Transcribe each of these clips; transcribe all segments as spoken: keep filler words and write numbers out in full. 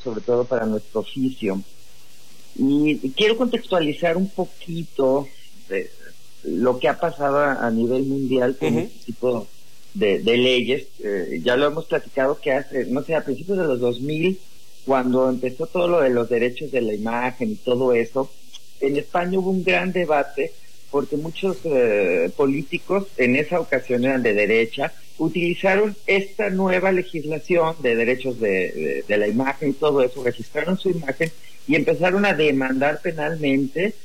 sobre todo para nuestro oficio. Y, y quiero contextualizar un poquito de lo que ha pasado a, a nivel mundial con uh-huh. este tipo de, de leyes. Eh, ya lo hemos platicado que hace, no sé, a principios de los dos mil, cuando empezó todo lo de los derechos de la imagen y todo eso, en España hubo un gran debate porque muchos eh, políticos en esa ocasión eran de derecha, utilizaron esta nueva legislación de derechos de, de, de la imagen y todo eso, registraron su imagen y empezaron a demandar penalmente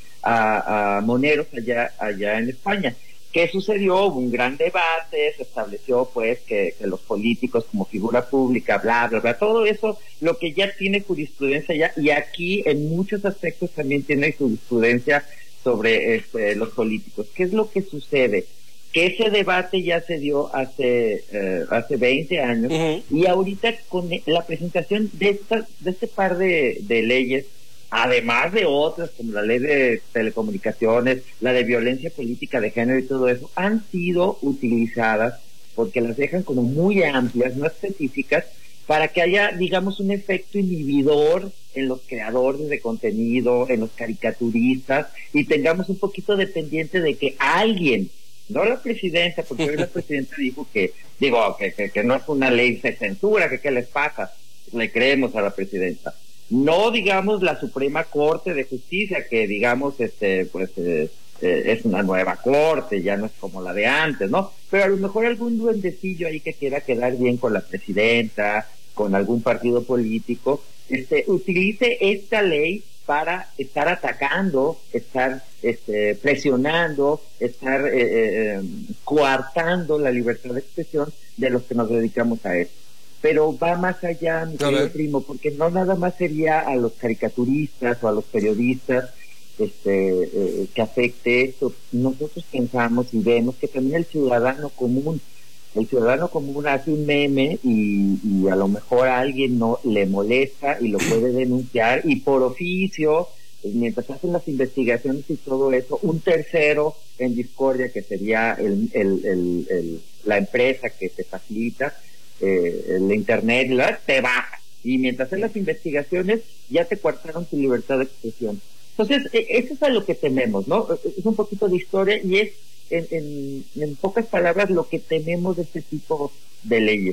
a, a moneros allá, allá en España. ¿Qué sucedió? Hubo un gran debate, se estableció pues que, que los políticos como figura pública, bla, bla, bla, todo eso, lo que ya tiene jurisprudencia ya, y aquí en muchos aspectos también tiene jurisprudencia sobre este, los políticos. ¿Qué es lo que sucede? Que ese debate ya se dio hace eh, hace veinte años uh-huh. y ahorita con la presentación de esta, de este par de, de leyes, además de otras como la ley de telecomunicaciones, la de violencia política de género y todo eso, han sido utilizadas porque las dejan como muy amplias, no específicas, para que haya, digamos, un efecto inhibidor en los creadores de contenido, en los caricaturistas, y tengamos un poquito dependiente de que alguien, no la presidenta, porque hoy la presidenta dijo que, digo, que, que, que no es una ley de censura, que qué les pasa, le creemos a la presidenta. No, digamos, la Suprema Corte de Justicia, que, digamos, este, pues, eh, eh, es una nueva corte, ya no es como la de antes, ¿no? Pero a lo mejor algún duendecillo ahí que quiera quedar bien con la presidenta, con algún partido político, este, utilice esta ley para estar atacando, estar este, presionando, estar eh, eh, coartando la libertad de expresión de los que nos dedicamos a eso. Pero va más allá, mi querido primo, porque no nada más sería a los caricaturistas o a los periodistas este eh, que afecte esto. Nosotros pensamos y vemos que también el ciudadano común, el ciudadano común hace un meme y, y a lo mejor a alguien no le molesta y lo puede denunciar, y por oficio, mientras hacen las investigaciones y todo eso, un tercero en discordia, que sería el, el, el, el, la empresa que te facilita eh, el internet, la, te baja, y mientras hacen las investigaciones ya te coartaron tu libertad de expresión. Entonces, eh, eso es a lo que tememos, ¿no? Es un poquito de historia y es, en, en, en pocas palabras, lo que tememos de este tipo de leyes.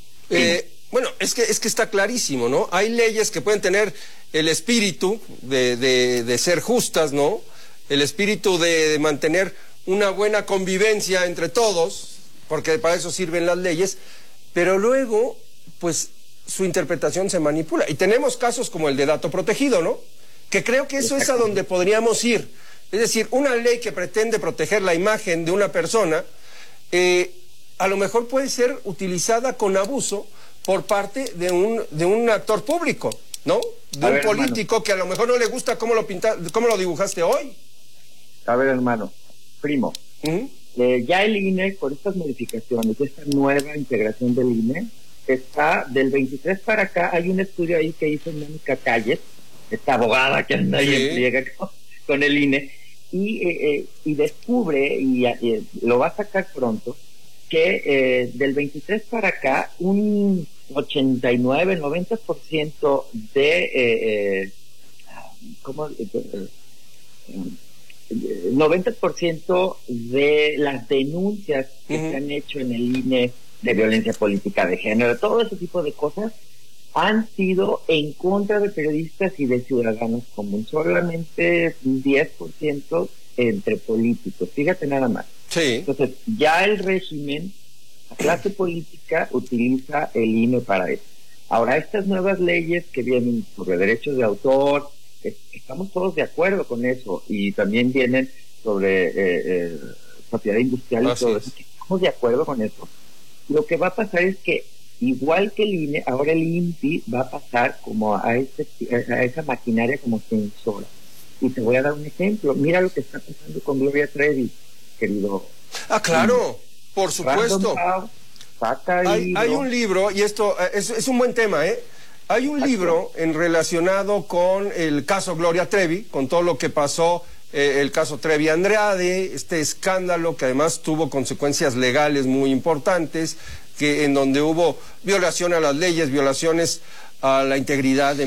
Eh, bueno, es que, es que está clarísimo, ¿no? Hay leyes que pueden tener el espíritu de, de, de ser justas, ¿no? El espíritu de, de mantener una buena convivencia entre todos, porque para eso sirven las leyes, pero luego, pues, su interpretación se manipula. Y tenemos casos como el de dato protegido, ¿no? Que creo que eso es a donde podríamos ir. Es decir, una ley que pretende proteger la imagen de una persona, eh, a lo mejor puede ser utilizada con abuso por parte de un, de un actor público, ¿no? De un político, hermano, que a lo mejor no le gusta cómo lo pinta, cómo lo dibujaste hoy. A ver, hermano, primo, uh-huh. eh, ya el I N E, con estas modificaciones, esta nueva integración del I N E, está del veintitrés para acá. Hay un estudio ahí que hizo Mónica Calles, esta abogada que anda ahí sí. en pliega con, con el I N E, y, eh, eh, y descubre, y eh, lo va a sacar pronto, que eh, del veintitrés para acá, un ochenta y nueve, noventa por ciento de, eh, eh, ¿cómo? Eh, eh, noventa por ciento de las denuncias que uh-huh. se han hecho en el I N E de violencia política de género, todo ese tipo de cosas, han sido en contra de periodistas y de ciudadanos comunes. Solamente un diez por ciento entre políticos, fíjate nada más. Sí. Entonces, ya el régimen, la clase política, utiliza el I N E para eso. Ahora, estas nuevas leyes que vienen sobre derechos de autor, eh, estamos todos de acuerdo con eso, y también vienen sobre eh, eh, propiedad industrial y Así todo es. eso, estamos de acuerdo con eso. Lo que va a pasar es que, igual que el I N E, ahora el I N P I va a pasar como a, ese, a esa maquinaria como censora. Y te voy a dar un ejemplo. Mira lo que está pasando con Gloria Trevi, querido. Ah, claro, por supuesto. Pau, saca hay, hay un libro, y esto es, es un buen tema, ¿eh? Hay un Aquí. libro en relacionado con el caso Gloria Trevi, con todo lo que pasó, eh, el caso Trevi Andrade, este escándalo que además tuvo consecuencias legales muy importantes, que en donde hubo violación a las leyes, violaciones a la integridad de